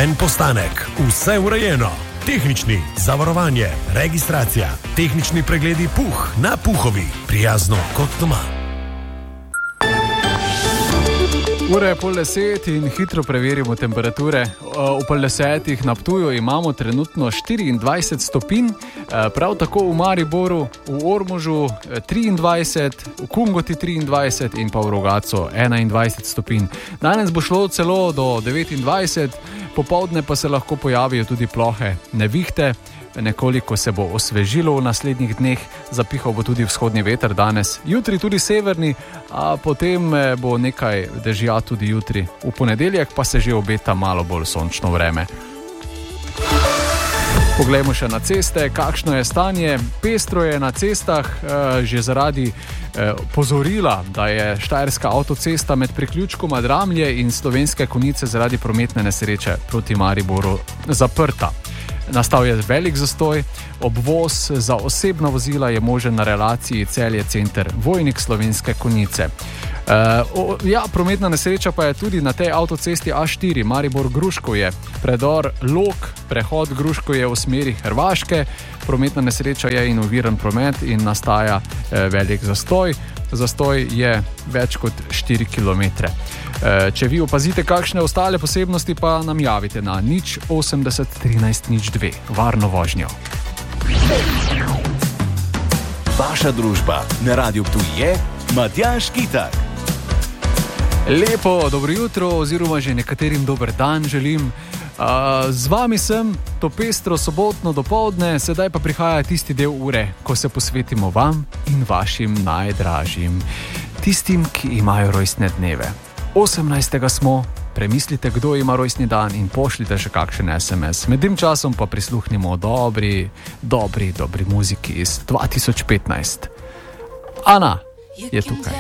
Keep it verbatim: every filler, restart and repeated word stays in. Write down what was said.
En postanek, vse urejeno. Tehnični, zavarovanje, registracija, tehnični pregledi Puh na Puhovi. Prijazno kot doma. Ura je pol deset in hitro preverimo temperature. V pol desetih na Ptuju imamo trenutno štiriindvajset stopinj, prav tako v Mariboru, v Ormožu triindvajset, v Kungoti triindvajset in pa v Rogatcu enaindvajset stopinj. Danes bo šlo celo do devetindvajset, popoldne pa se lahko pojavijo tudi plohe nevihte. Nekoliko se bo osvežilo v naslednjih dneh, zapihal bo tudi vzhodni veter danes, jutri tudi severni, a potem bo nekaj dežja tudi jutri. V ponedeljek pa se že obeta malo bolj sončno vreme. Poglejmo še na ceste, kakšno je stanje. Pestro je na cestah, že zaradi pozorila, da je Štajerska avtocesta med priključkoma Dramlje in Slovenske Konjice zaradi prometne nesreče proti Mariboru zaprta. Nastal je velik zastoj, obvoz za osebna vozila je možen na relaciji Celje center Vojnik Slovenske Konjice. E, o, ja, prometna nesreča pa je tudi na tej avtocesti A štiri, Maribor-Gruškovje, predor Log, prehod Gruškovje v smeri Hrvaške. Prometna nesreča je in oviran promet in nastaja e, velik zastoj. Zastoj je več kot štiri kilometre. E, če vi opazite kakšne ostale posebnosti, pa nam javite na nič osemdeset trinajst nič dve. Varno vožnjo. Vaša družba na Radiu Ptuj je Matjaž Kitak. Lepo, dobro jutro oziroma že nekaterim dober dan želim. Uh, z vami sem to pestro sobotno dopoldne, sedaj pa prihaja tisti del ure, ko se posvetimo vam in vašim najdražjim, tistim, ki imajo rojstne dneve. osemnajstega smo, premislite, kdo ima rojstni dan in pošljite še kakšen es em es. Med tem časom pa prisluhnimo dobri, dobri, dobri muziki iz dva tisoč petnajst. Ana je tukaj.